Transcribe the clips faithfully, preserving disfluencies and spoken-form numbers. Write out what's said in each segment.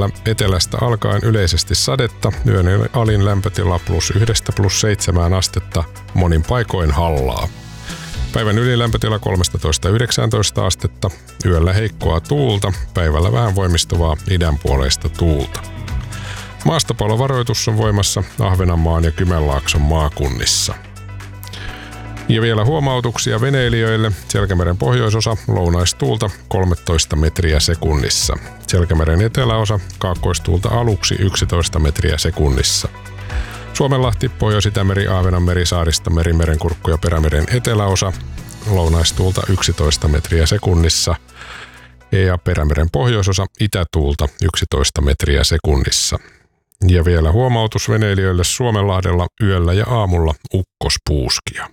Päivällä etelästä alkaen yleisesti sadetta, yön alin lämpötila plus yhdestä plus seitsemään astetta, monin paikoin hallaa. Päivän ylilämpötila kolmetoista yhdeksäntoista astetta, yöllä heikkoa tuulta, päivällä vähän voimistuvaa idänpuoleista tuulta. Maastopalovaroitus on voimassa Ahvenanmaan ja Kymenlaakson maakunnissa. Ja vielä huomautuksia veneilijöille. Selkämeren pohjoisosa lounaistuulta kolmetoista metriä sekunnissa. Selkämeren eteläosa kaakkoistuulta aluksi yksitoista metriä sekunnissa. Suomenlahti, Pohjois-Itämeri, Ahvenanmeri, Saaristo, Merimerenkurkku ja Perämeren eteläosa lounaistuulta yksitoista metriä sekunnissa. Ja Perämeren pohjoisosa itätuulta yksitoista metriä sekunnissa. Ja vielä huomautus veneilijöille Suomenlahdella yöllä ja aamulla ukkospuuskia.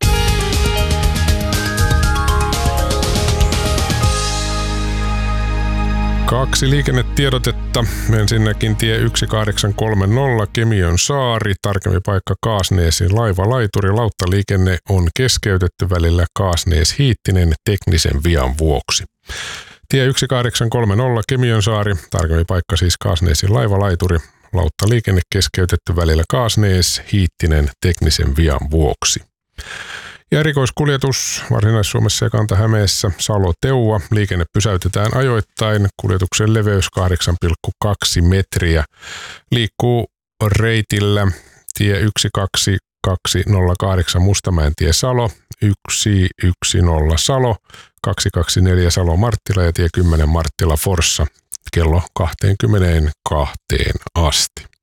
Kaksi liikennetiedotetta. Ensinnäkin tie yksi kahdeksan kolme nolla Kemiön saari, tarkempi paikka Kaasneesin laivalaituri. Lauttaliikenne on keskeytetty välillä Kaasnees-Hiittinen teknisen vian vuoksi. Tie yksi kahdeksan kolme nolla Kemiön saari, tarkempi paikka siis Kaasneesin laivalaituri. Lauttaliikenne keskeytetty välillä Kaasnees-Hiittinen teknisen vian vuoksi. Ja erikoiskuljetus Varsinais-Suomessa ja Kanta-Hämeessä Salo-Teua. Liikenne pysäytetään ajoittain. Kuljetuksen leveys kahdeksan pilkku kaksi metriä. Liikkuu reitillä tie yksi kaksi kaksi nolla kahdeksan Mustamäentie Salo, yksi yksi nolla Salo, kaksi kaksi neljä Salo Marttila ja tie kymmenen Marttila Forssa kello kaksikymmentäkaksi asti.